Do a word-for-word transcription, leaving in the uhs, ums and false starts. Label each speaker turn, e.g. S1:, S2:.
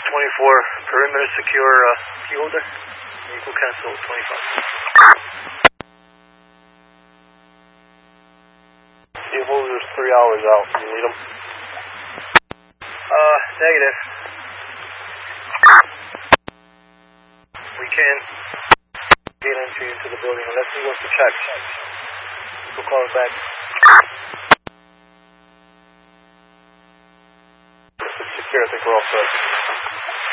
S1: twenty-four, perimeter secure, uh, key holder. Equal cancel, twenty-five.
S2: Key holder's three hours out. You need them?
S1: Uh, negative. We can get entry into the building unless he wants to check. We'll call it back.
S2: If it's secure, I think we're all set.